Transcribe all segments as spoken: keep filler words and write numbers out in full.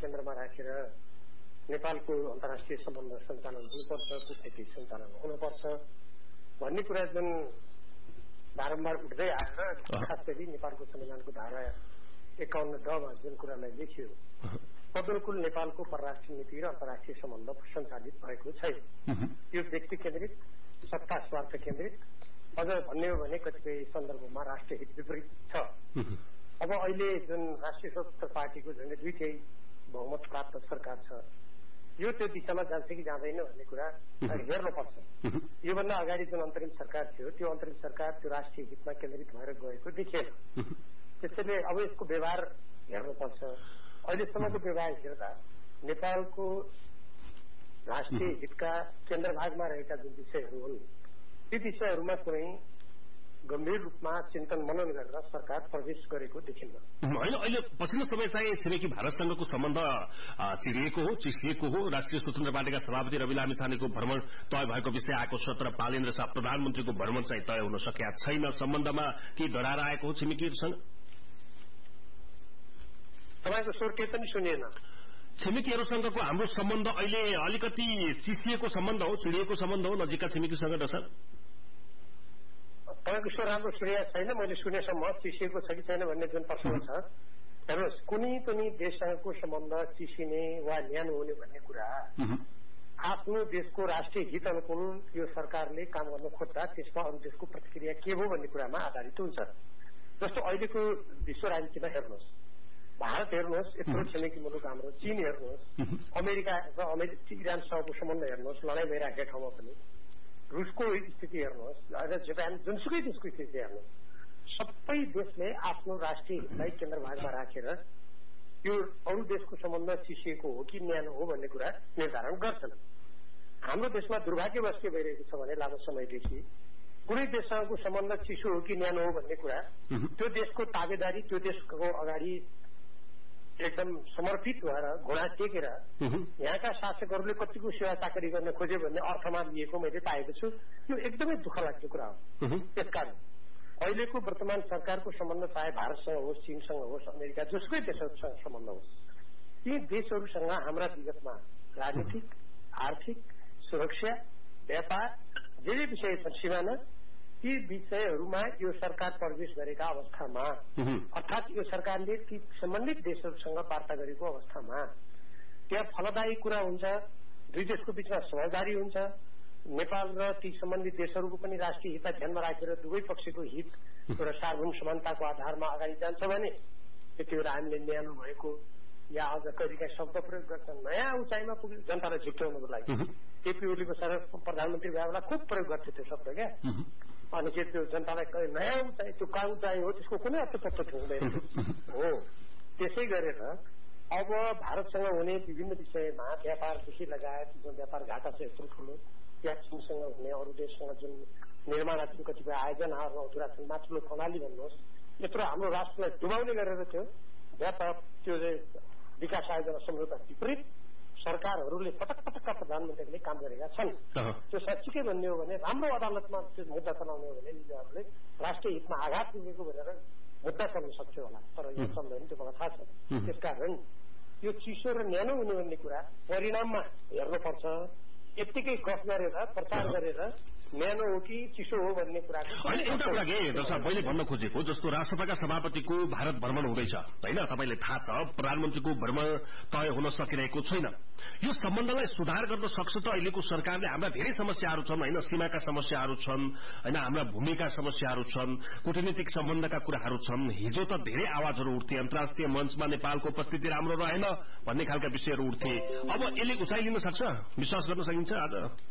केन्द्रमा राखेर नेपालको अन्तर्राष्ट्रिय सम्बन्ध सञ्चालन हुनुपर्छ, कूटनीति सञ्चालन हुनुपर्छ भन्ने कुरा जुन बारम्बार उठ्दै आएर खास गरी नेपालको संविधानको धारा एकाउन्न डमा जुन कुरालाई लेखियो तदनुकूल नेपालको परराष्ट्र नीति र अन्तर्राष्ट्रिय सम्बन्ध सञ्चालित भएको छैन। यो व्यक्ति केन्द्रित, सत्ता स्वार्थ केन्द्रित, अझ भन्ने हो भने कतिपय सन्दर्भमा राष्ट्रिय हित विपरीत छ। अब अहिले जुन राष्ट्रिय स्वतन्त्र पार्टीको झन्डै दुईटै बहुमत प्राप्त सरकार छ, यो त्यो दिशामा जान्छ कि जाँदैन भन्ने कुरा हेर्नुपर्छ। योभन्दा अगाडि जुन अन्तरिम सरकार थियो त्यो अन्तरिम सरकार त्यो राष्ट्रिय हितमा केन्द्रित भएर गएको देखिएन। त्यसैले अब यसको व्यवहार हेर्नुपर्छ। अहिलेसम्मको व्यवहार हेर्दा नेपालको राष्ट्रिय हितका केन्द्र भागमा रहेका जुन विषयहरू हुन् ती विषयहरूमा कुनै गम्भीर रूपमा चिन्तन मनन गरेर सरकार प्रवेश गरेको देखिन्न। होइन, अहिले पछिल्लो समय चाहिँ छिमेकी भारतसँगको सम्बन्ध चिरिएको हो, चिसिएको हो। राष्ट्रिय स्वतन्त्र पार्टीका सभापति रवि लामिछानेको भ्रमण तय भएको विषय आएको छ, तर बालेन्द्र शाह प्रधानमन्त्रीको भ्रमण चाहिँ तय हुन सकेका छैन। सम्बन्धमा के दरार आएको हो छिमेकीहरूसँग? तपाईँको स्वर के पनि सुनिएन। छिमेकीहरूसँगको हाम्रो सम्बन्ध अहिले अलिकति चिसिएको सम्बन्ध हो, चिडिएको सम्बन्ध हो नजिकका छिमेकीसँग दर्शन? तपाईँको स्वर राम्रो सुनेको छैन। मैले सुनेसम्म चिसिएको छ कि छैन भन्ने जुन प्रश्न छ, हेर्नुहोस्, कुनै पनि देशसँगको सम्बन्ध चिसिने वा न्यानो हुने भन्ने कुरा आफ्नो देशको राष्ट्रिय हित अनुकूल यो सरकारले काम गर्न खोज्दा त्यसमा अरू देशको प्रतिक्रिया के हो भन्ने कुरामा आधारित हुन्छ। जस्तो अहिलेको विश्व राजनीतिमा हेर्नुहोस्, भारत हेर्नुहोस्, यत्रो छिमेकी मुलुक हाम्रो, चीन हेर्नुहोस्, अमेरिका र इरानसँगको सम्बन्ध हेर्नुहोस्, लडाईँ भइराखेका ठाउँमा पनि रुसको स्थिति हेर्नुहोस्, अझ जापान, जुनसुकै देशको स्थिति हेर्नुहोस्, सबै देशले आफ्नो राष्ट्रिय हितलाई केन्द्र भागमा राखेर यो अरू देशको सम्बन्ध चिसिएको हो कि न्यानो हो भन्ने कुरा निर्धारण गर्छन्। हाम्रो देशमा दुर्भाग्यवश के भइरहेको छ भने लामो समयदेखि कुनै देशसँगको सम्बन्ध चिसो हो कि न्यानो हो भन्ने कुरा त्यो देशको ताबेदारी, त्यो देशको अगाडि एकदम समर्पित भएर घोडा टेकेर यहाँका शासकहरूले कतिको सेवा चाकरी गर्न खोज्यो भन्ने अर्थमा लिएको मैले पाएको छु। यो एकदमै दुःख लाग्ने कुरा हो। त्यसकारण अहिलेको वर्तमान सरकारको सम्बन्ध चाहे भारतसँग होस्, चीनसँग होस्, अमेरिका जोसुकै देशहरूसँग सम्बन्ध होस्, ती देशहरूसँग हाम्रा विगतमा राजनीतिक, आर्थिक, सुरक्षा, व्यापार जे जे विषय छन् सिमाना, ती विषयहरूमा यो सरकार प्रवेश गरेका अवस्थामा अर्थात् यो सरकारले ती सम्बन्धित देशहरूसँग वार्ता गरेको अवस्थामा त्यहाँ फलदायी कुरा हुन्छ, दुई देशको बीचमा समझदारी हुन्छ, नेपाल र ती सम्बन्धित देशहरूको पनि राष्ट्रिय हितलाई ध्यानमा राखेर दुवै पक्षको हित र सार्वभौम समानताको आधारमा अगाडि जान्छ भने त्यति बेला हामीले न्यानो भएको या अझ कहिलेकाहीँ शब्द प्रयोग गर्छन् नयाँ उचाइमा पुग्यो जनतालाई झुक्ट्याउनको लागि। केपी ओलीको सर प्रधानमन्त्री भए बेला खुब प्रयोग गर्थे त्यो शब्द क्या। अनि के त्यो जनतालाई नयाँ उचाइ, त्यो कहाँ उचाइ हो त्यसको कुनै अर्थ तत्व हुँदैन हो। त्यसै गरेर अब भारतसँग हुने विभिन्न विषयमा व्यापारदेखि लगायत जुन व्यापार घाटा छ यत्रो ठुलो, त्यहाँ चीनसँग हुने अरू देशसँग जुन निर्माणाधीन कतिपय आयोजनाहरू अधुरा छन्, माथिल्लो प्रणाली भन्नुहोस्, यत्रो हाम्रो राष्ट्रलाई डुबाउने गरेर थियो व्यापार त्यो विकास आयोजना सम्झौता विपरीत सरकारहरूले पटक पटकका प्रधानमन्त्रीले काम गरेका छन्। त्यो साँच्चीकै भन्ने हो भने राम्रो अदालतमा त्यो मुद्दा चलाउने हो भने उनीहरूले राष्ट्रिय हितमा आघात पुगेको भनेर मुद्दा चल्न सक्थ्यो होला, तर यो चल्दैन, त्यो मलाई थाहा छ। त्यसकारण यो चिसो र न्यानो हुने भन्ने कुरा परिणाममा हेर्नुपर्छ। यत्तिकै गफ गरेर प्रचार गरेर न्यानो हो कि चिसो हो भन्ने कुरा एउटा कुरा के दर्शक मैले भन्न खोजेको, जस्तो राष्ट्रसभाका सभापतिको भारत भ्रमण हुँदैछ होइन, तपाईँले थाहा छ प्रधानमन्त्रीको भ्रमण तय हुन सकिरहेको छैन। यो सम्बन्धलाई सुधार गर्न सक्छ त अहिलेको सरकारले? हाम्रा धेरै समस्याहरू छन् होइन, सीमाका समस्याहरू छन् होइन, हाम्रा भूमिका समस्याहरू छन्, कूटनीतिक सम्बन्धका कुराहरू छन्। हिजो त धेरै आवाजहरू उठ्थे, अन्तर्राष्ट्रिय मञ्चमा नेपालको उपस्थिति राम्रो रहेन भन्ने खालका विषयहरू उठ्थे। अब यसले उचाइ लिन सक्छ? विश्वास गर्न सकिन्छ आज?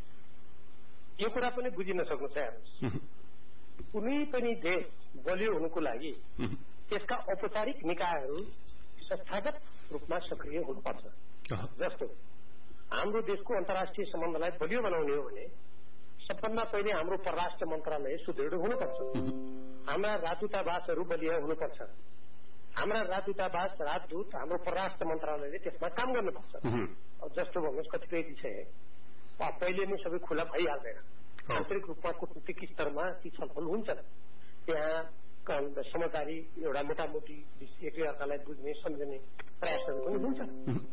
यो कुरा पनि बुझिन सक्नु छ। हेर्नुहोस्, कुनै पनि देश बलियो हुनुको लागि त्यसका औपचारिक निकायहरू संस्थागत रूपमा सक्रिय हुनुपर्छ। जस्तो हाम्रो देशको अन्तर्राष्ट्रिय सम्बन्धलाई बलियो बनाउने हो भने सबभन्दा पहिले हाम्रो परराष्ट्र मन्त्रालय सुदृढ हुनुपर्छ, हाम्रा राजदूतावासहरू बलियो हुनुपर्छ, हाम्रा राजदूतावास, राजदूत, हाम्रो परराष्ट्र मन्त्रालयले त्यसमा काम गर्नुपर्छ। जस्तो भन्नुहोस् कतिपय विषय पहिले नै सबै खुला भइहाल्दैन, आन्तरिक रूपमा कूटनीतिक स्तरमा ती छलफल हुन्छन्, त्यहाँ समझदारी एउटा मोटामोटी एक अर्कालाई बुझ्ने सम्झने प्रयासहरू पनि हुन्छ।